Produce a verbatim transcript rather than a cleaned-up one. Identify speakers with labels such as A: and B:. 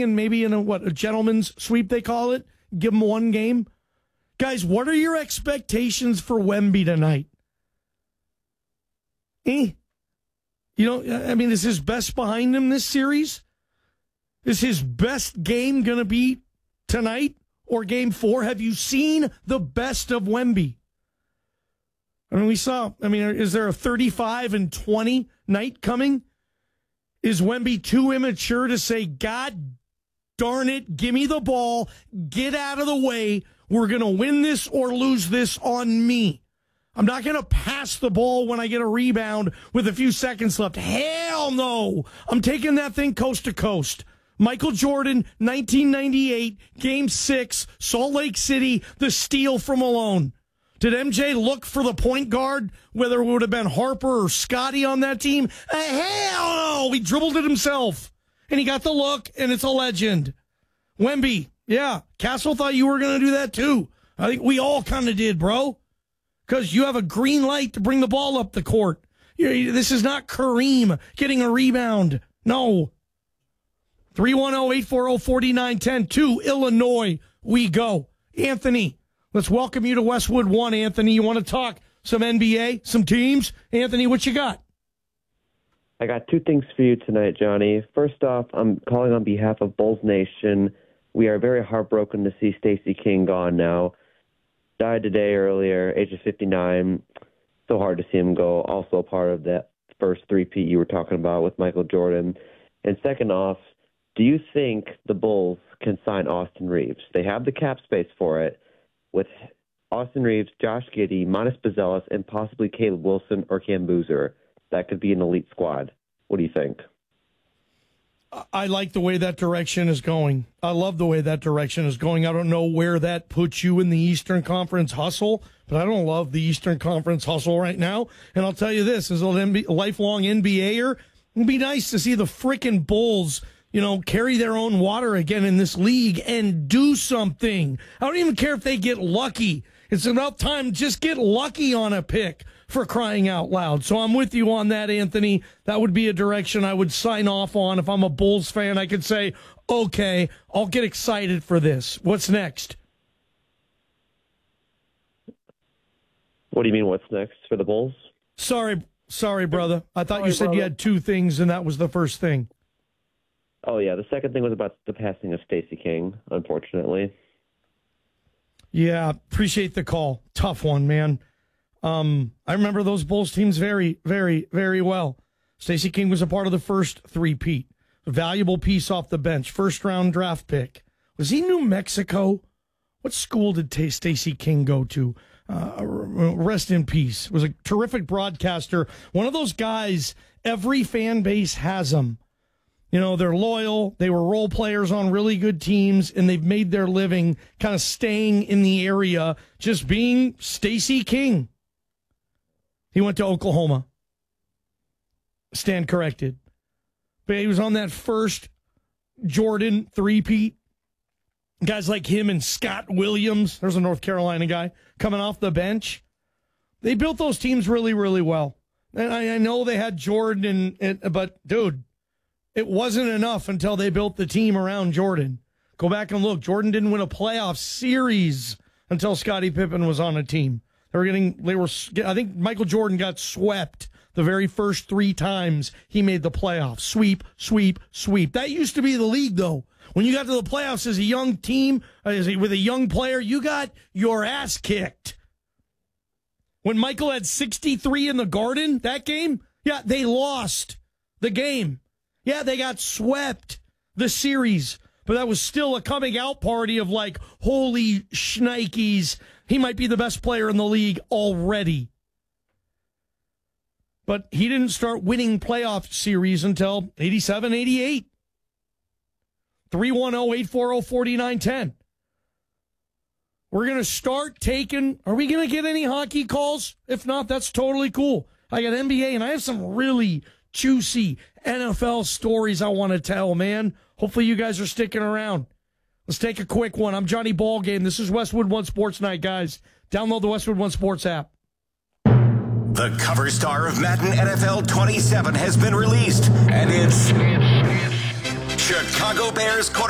A: thing and maybe in a, what, a gentleman's sweep they call it, give them one game. Guys, what are your expectations for Wemby tonight? Eh? You know, I mean, is his best behind him this series? Is his best game going to be tonight or game four? Have you seen the best of Wemby? I mean, we saw, I mean, is there a thirty-five and twenty night coming? Is Wemby too immature to say, God darn it, give me the ball, get out of the way, we're going to win this or lose this on me. I'm not going to pass the ball when I get a rebound with a few seconds left. Hell no. I'm taking that thing coast to coast. Michael Jordan, nineteen ninety-eight, Game six, Salt Lake City, the steal from Malone. Did M J look for the point guard, whether it would have been Harper or Scotty on that team? Uh, hell no. He dribbled it himself, and he got the look, and it's a legend. Wemby, yeah, Castle thought you were going to do that too. I think we all kind of did, bro. Because you have a green light to bring the ball up the court. You're, this is not Kareem getting a rebound. No. three one zero, eight four zero, four nine one zero. To Illinois we go. Anthony, let's welcome you to Westwood One, Anthony. You want to talk some N B A, some teams? Anthony, what you got?
B: I got two things for you tonight, Johnny. First off, I'm calling on behalf of Bulls Nation. We are very heartbroken to see Stacey King gone now. Died today earlier, age of fifty-nine. So hard to see him go. Also a part of that first three-peat you were talking about with Michael Jordan. And second off, do you think the Bulls can sign Austin Reeves? They have the cap space for it with Austin Reeves, Josh Giddey, Manis Bazelis, and possibly Caleb Wilson or Cam Boozer. That could be an elite squad. What do you think?
A: I like the way that direction is going. I love the way that direction is going. I don't know where that puts you in the Eastern Conference hustle, but I don't love the Eastern Conference hustle right now. And I'll tell you this, as a lifelong N B A-er, it'd be nice to see the frickin' Bulls, you know, carry their own water again in this league and do something. I don't even care if they get lucky. It's about time. Just get lucky on a pick, for crying out loud. So I'm with you on that, Anthony. That would be a direction I would sign off on. If I'm a Bulls fan, I could say, okay, I'll get excited for this. What's next?
B: What do you mean, what's next for the Bulls?
A: Sorry, sorry, brother. I thought
B: sorry,
A: you said
B: brother.
A: you had two things, and that was the first thing.
B: Oh, yeah. The second thing was about the passing of Stacey King, unfortunately.
A: Yeah, appreciate the call. Tough one, man. Um, I remember those Bulls teams very, very, very well. Stacey King was a part of the first three-peat. A valuable piece off the bench. First-round draft pick. Was he New Mexico? What school did T- Stacey King go to? Uh, rest in peace. Was a terrific broadcaster. One of those guys, every fan base has him. You know, they're loyal. They were role players on really good teams, and they've made their living kind of staying in the area, just being Stacey King. He went to Oklahoma. Stand corrected. But he was on that first Jordan three-peat. Guys like him and Scott Williams, there's a North Carolina guy, coming off the bench. They built those teams really, really well. And I, I know they had Jordan, and, and, but, dude, it wasn't enough until they built the team around Jordan. Go back and look. Jordan didn't win a playoff series until Scottie Pippen was on a team. They were getting, they were, I think Michael Jordan got swept the very first three times he made the playoffs. Sweep, sweep, sweep. That used to be the league, though. When you got to the playoffs as a young team, as a, with a young player, you got your ass kicked. When Michael had sixty-three in the Garden, that game, yeah, they lost the game. Yeah, they got swept the series. But that was still a coming out party of like, holy shnikes, he might be the best player in the league already. But he didn't start winning playoff series until eighty-seven, eighty-eight. three one zero, eight four zero, four nine one zero. We're going to start taking, are we going to get any hockey calls? If not, that's totally cool. I got N B A, and I have some really juicy N F L stories I want to tell, man. Hopefully you guys are sticking around. Let's take a quick one. I'm Johnny Ballgame. This is Westwood One Sports Night, guys. Download the Westwood One Sports app.
C: The cover star of Madden N F L twenty-seven has been released, and it's Chicago Bears quarterback